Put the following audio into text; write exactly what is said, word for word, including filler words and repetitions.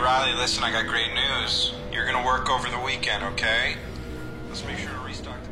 Riley, listen, I got great news. You're gonna work over the weekend, okay? Let's make sure to restock the